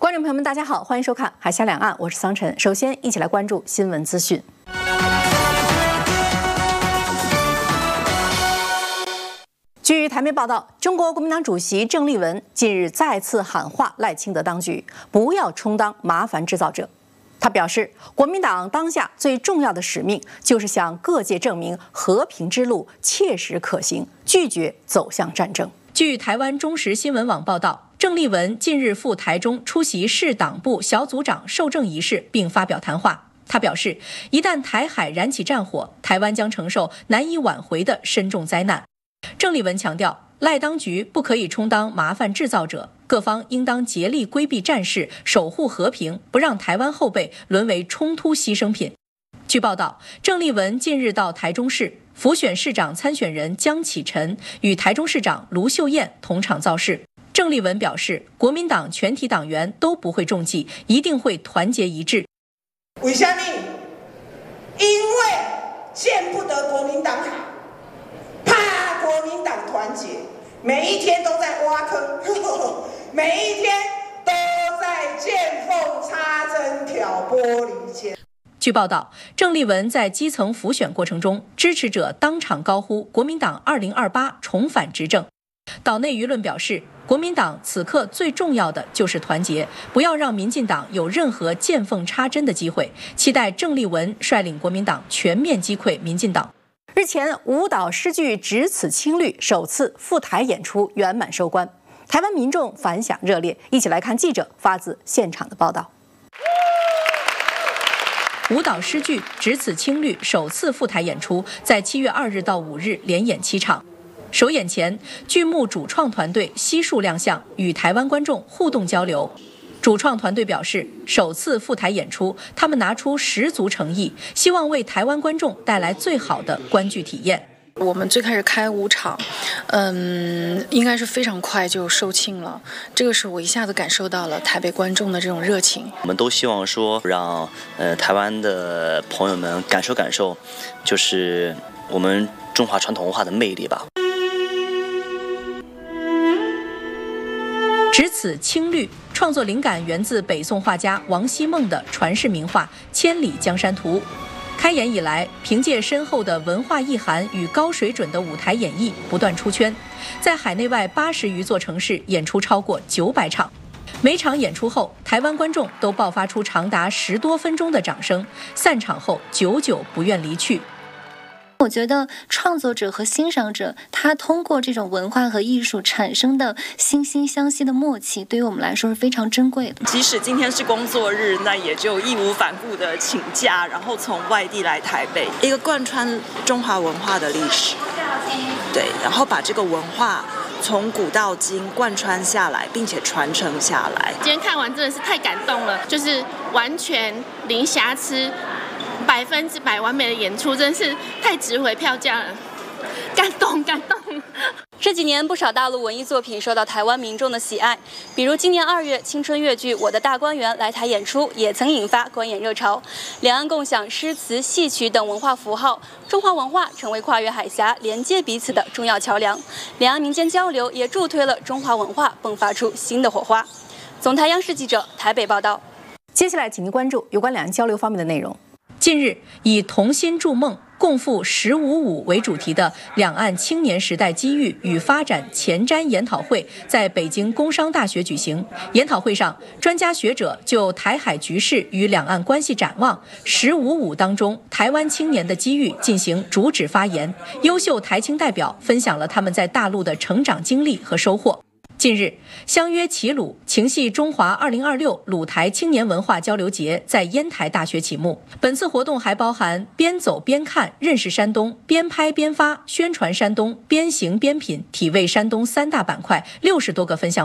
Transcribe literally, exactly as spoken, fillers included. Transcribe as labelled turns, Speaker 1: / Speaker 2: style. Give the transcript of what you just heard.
Speaker 1: 观众朋友们，大家好，欢迎收看《海峡两岸》，我是桑晨。首先，一起来关注新闻资讯。据台媒报道，中国国民党主席郑丽文近日再次喊话赖清德当局，不要充当麻烦制造者。他表示，国民党当下最重要的使命就是向各界证明和平之路切实可行，拒绝走向战争。据台湾中时新闻网报道，郑丽文近日赴台中出席市党部小组长授证仪式，并发表谈话。他表示，一旦台海燃起战火，台湾将承受难以挽回的深重灾难。郑丽文强调，赖当局不可以充当麻烦制造者，各方应当竭力规避战事，守护和平，不让台湾后辈沦为冲突牺牲品。据报道，郑丽文近日到台中市，辅选市长参选人江启臣与台中市长卢秀燕同场造势。郑丽文表示，国民党全体党员都不会中计，一定会团结一致。
Speaker 2: 为什么？因为见不得国民党好，怕国民党团结，每一天都在挖坑，每一天都在见缝插针挑拨离间。
Speaker 1: 据报道，郑丽文在基层辅选过程中，支持者当场高呼国民党二零二八重返执政。岛内舆论表示，国民党此刻最重要的就是团结，不要让民进党有任何见缝插针的机会，期待郑丽文率领国民党全面击溃民进党。日前，舞蹈诗剧《只此青绿》首次赴台演出圆满收官，台湾民众反响热烈。一起来看记者发自现场的报道。舞蹈诗剧《只此青绿》首次赴台演出，在七月二日到五日连演七场。首演前，剧目主创团队悉数亮相，与台湾观众互动交流。主创团队表示，首次赴台演出，他们拿出十足诚意，希望为台湾观众带来最好的观剧体验。
Speaker 3: 我们最开始开五场，嗯，应该是非常快就售罄了。这个是我一下子感受到了台北观众的这种热情。
Speaker 4: 我们都希望说，让呃台湾的朋友们感受感受，就是我们中华传统文化的魅力吧。
Speaker 1: 只此青绿创作灵感源自北宋画家王希孟的传世名画《千里江山图》。开演以来，凭借深厚的文化意涵与高水准的舞台演绎，不断出圈，在海内外八十余座城市演出超过九百场。每场演出后，台湾观众都爆发出长达十多分钟的掌声，散场后久久不愿离去。
Speaker 5: 我觉得创作者和欣赏者，他通过这种文化和艺术产生的惺惺相惜的默契，对于我们来说是非常珍贵的。
Speaker 6: 即使今天是工作日，那也就义无反顾的请假，然后从外地来台北，一个贯穿中华文化的历史，对，然后把这个文化从古到今贯穿下来，并且传承下来。
Speaker 7: 今天看完真的是太感动了，就是完全零瑕疵。百分之百完美的演出，真是太值回票价了，感动感动。
Speaker 8: 这几年不少大陆文艺作品受到台湾民众的喜爱，比如今年二月青春越剧《我的大观园》来台演出，也曾引发观演热潮。两岸共享诗词、戏曲等文化符号，中华文化成为跨越海峡、连接彼此的重要桥梁。两岸民间交流也助推了中华文化迸发出新的火花。总台央视记者台北报道。
Speaker 1: 接下来，请您关注有关两岸交流方面的内容。近日，以同心筑梦、共赴十五五为主题的两岸青年时代机遇与发展前瞻研讨会在北京工商大学举行。研讨会上，专家学者就台海局势与两岸关系展望、十五五当中台湾青年的机遇进行主旨发言。优秀台青代表分享了他们在大陆的成长经历和收获。近日，相约齐鲁情系中华二零二六鲁台青年文化交流节在烟台大学启幕。本次活动还包含边走边看认识山东、边拍边发宣传山东、边行边品体味山东三大板块六十多个分项。